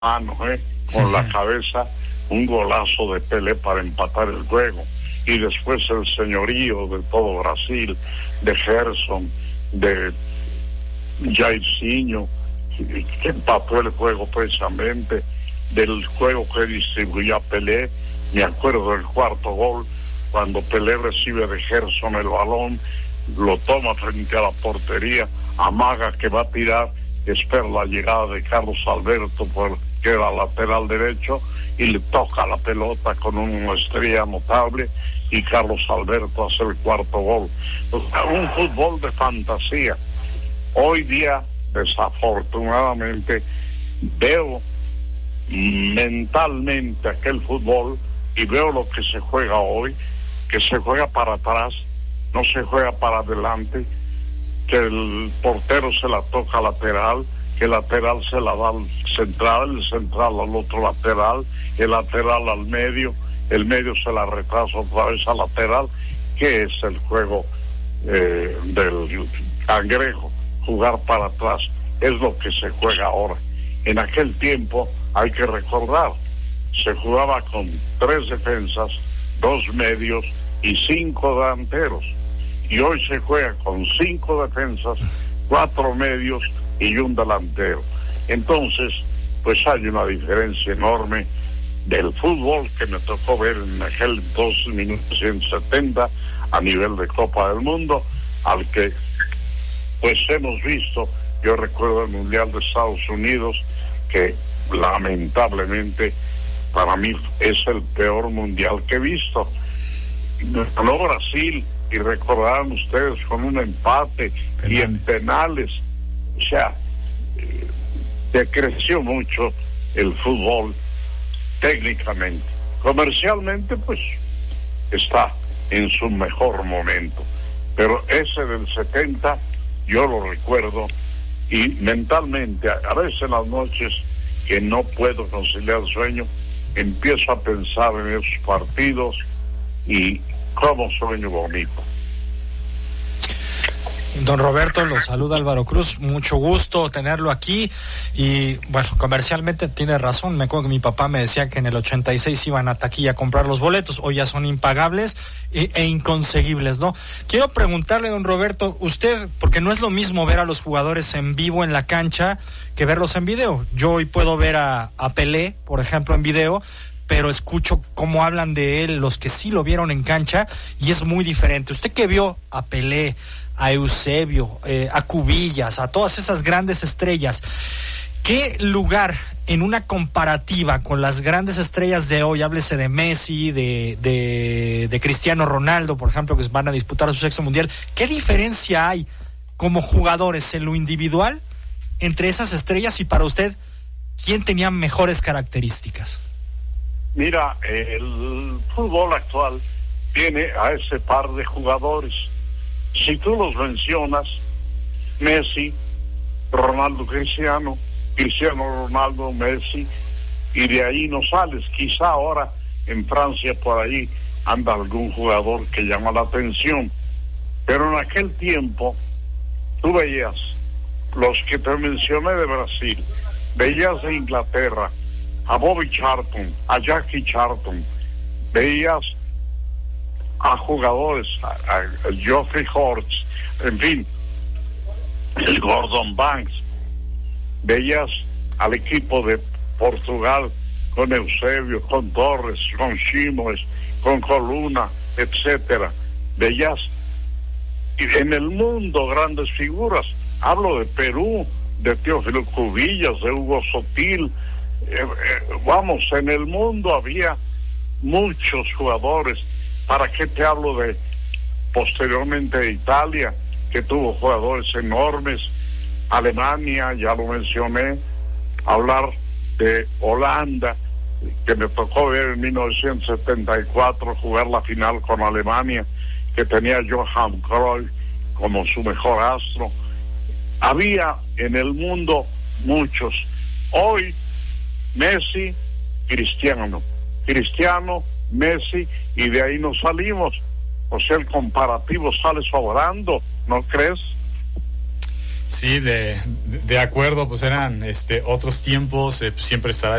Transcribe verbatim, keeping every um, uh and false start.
mano, ¿eh? con uh-huh. la cabeza, un golazo de Pelé para empatar el juego. Y después el señorío de todo Brasil, de Gerson, de Jairzinho, que empató el juego precisamente, del juego que distribuyó a Pelé. Me acuerdo del cuarto gol, cuando Pelé recibe de Gerson el balón, lo toma frente a la portería, amaga que va a tirar, espera la llegada de Carlos Alberto, por, que era lateral derecho, y le toca la pelota con una maestría notable, y Carlos Alberto hace el cuarto gol. O sea, un fútbol de fantasía. Hoy día, desafortunadamente, veo mentalmente aquel fútbol y veo lo que se juega hoy, que se juega para atrás, no se juega para adelante, que el portero se la toca lateral, que el lateral se la da al central, el central al otro lateral, el lateral al medio, el medio se la retrasa otra vez al lateral. ¿Qué es el juego eh, del cangrejo? Jugar para atrás es lo que se juega ahora. En aquel tiempo, hay que recordar, se jugaba con tres defensas, dos medios y cinco delanteros. Y hoy se juega con cinco defensas, cuatro medios y un delantero. Entonces, pues hay una diferencia enorme del fútbol que me tocó ver en aquel dos mil novecientos setenta a nivel de Copa del Mundo, al que pues hemos visto. Yo recuerdo el Mundial de Estados Unidos, que lamentablemente para mí es el peor mundial que he visto. Ganó Brasil, y recordarán ustedes, con un empate penales. Y en penales. O sea, eh, decreció mucho el fútbol técnicamente. Comercialmente, pues, está en su mejor momento. Pero ese del setenta, yo lo recuerdo, y mentalmente, a veces en las noches que no puedo conciliar el sueño, empiezo a pensar en esos partidos y cómo sueño bonito. Don Roberto, lo saluda Álvaro Cruz, mucho gusto tenerlo aquí. Y bueno, comercialmente tiene razón. Me acuerdo que mi papá me decía que en el ochenta y seis iban a taquilla a comprar los boletos, hoy ya son impagables e, e inconseguibles, ¿no? Quiero preguntarle, don Roberto, usted, porque no es lo mismo ver a los jugadores en vivo en la cancha que verlos en video. Yo hoy puedo ver a, a Pelé, por ejemplo, en video, pero escucho cómo hablan de él los que sí lo vieron en cancha, y es muy diferente. Usted que vio a Pelé, a Eusebio, eh, a Cubillas, a todas esas grandes estrellas, ¿qué lugar en una comparativa con las grandes estrellas de hoy, háblese de Messi, de, de, de Cristiano Ronaldo, por ejemplo, que van a disputar su sexto mundial, qué diferencia hay como jugadores en lo individual entre esas estrellas, y para usted, quién tenía mejores características? Mira, el fútbol actual tiene a ese par de jugadores. Si tú los mencionas, Messi, Ronaldo, Cristiano, Cristiano Ronaldo, Messi, y de ahí no sales. Quizá ahora en Francia por ahí anda algún jugador que llama la atención, pero en aquel tiempo tú veías los que te mencioné de Brasil, veías de Inglaterra a Bobby Charlton, a Jackie Charlton, veías a jugadores, a, a Geoffrey Horst, en fin, el Gordon Banks, veías al equipo de Portugal con Eusebio, con Torres, con Simões, con Coluna, etcétera. Veías en el mundo grandes figuras. Hablo de Perú, de Teófilo Cubillas, de Hugo Sotil. Eh, eh, vamos, en el mundo había muchos jugadores. ¿Para qué te hablo de posteriormente de Italia, que tuvo jugadores enormes? Alemania, ya lo mencioné. Hablar de Holanda, que me tocó ver en mil novecientos setenta y cuatro jugar la final con Alemania, que tenía Johan Cruyff como su mejor astro. Había en el mundo muchos. Hoy Messi, Cristiano, Cristiano, Messi, y de ahí nos salimos. O sea, el comparativo sale sobrando, ¿no crees? Sí, de, de acuerdo, pues eran este otros tiempos, eh, siempre estará